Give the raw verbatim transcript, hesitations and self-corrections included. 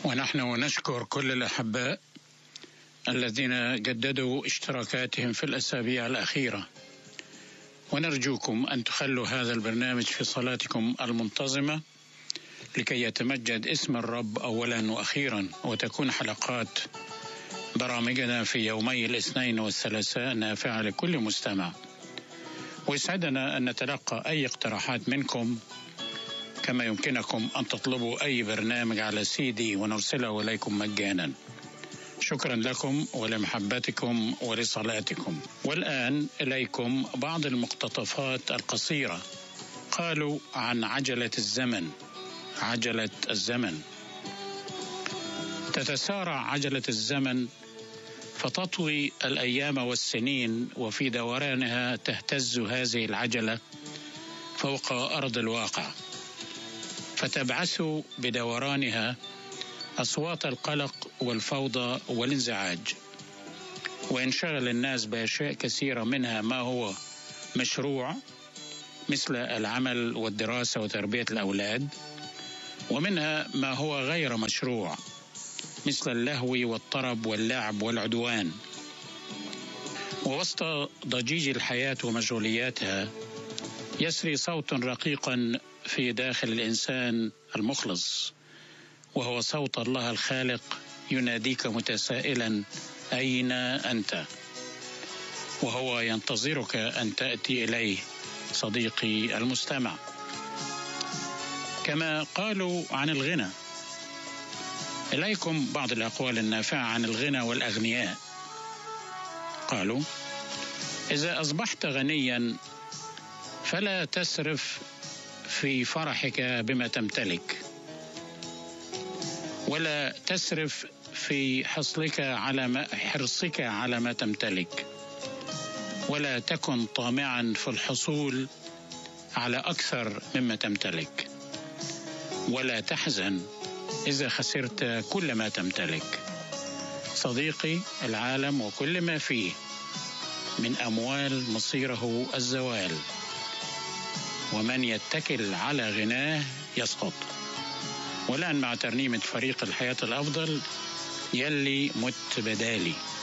ونحن نشكر كل الأحباء الذين جددوا اشتراكاتهم في الأسابيع الأخيرة، ونرجوكم أن تخلوا هذا البرنامج في صلاتكم المنتظمة لكي يتمجد اسم الرب أولا وأخيرا، وتكون حلقات برامجنا في يومي الاثنين والثلاثاء نافعة لكل مستمع. ويسعدنا أن نتلقى أي اقتراحات منكم، كما يمكنكم أن تطلبوا أي برنامج على سي دي ونرسله إليكم مجانا. شكرا لكم ولمحبتكم ولصلاتكم. والآن إليكم بعض المقتطفات القصيرة. قالوا عن عجلة الزمن. عجلة الزمن تتسارع عجلة الزمن فتطوي الأيام والسنين، وفي دورانها تهتز هذه العجلة فوق أرض الواقع، فتبعث بدورانها أصوات القلق والفوضى والانزعاج، وينشغل الناس بأشياء كثيرة، منها ما هو مشروع مثل العمل والدراسة وتربية الأولاد، ومنها ما هو غير مشروع مثل اللهو والطرب واللعب والعدوان. ووسط ضجيج الحياة ومشغولياتها يسري صوت رقيقا في داخل الإنسان المخلص، وهو صوت الله الخالق يناديك متسائلا: أين أنت؟ وهو ينتظرك أن تأتي إليه صديقي المستمع. كما قالوا عن الغنى، إليكم بعض الأقوال النافعة عن الغنى والأغنياء. قالوا: إذا أصبحت غنيا فلا تسرف في فرحك بما تمتلك، ولا تسرف في حصلك على ما حرصك على ما تمتلك، ولا تكن طامعا في الحصول على أكثر مما تمتلك، ولا تحزن إذا خسرت كل ما تمتلك. صديقي، العالم وكل ما فيه من أموال مصيره الزوال، ومن يتكل على غناه يسقط. والآن مع ترنيمة فريق الحياة الأفضل، يلي مت بدالي.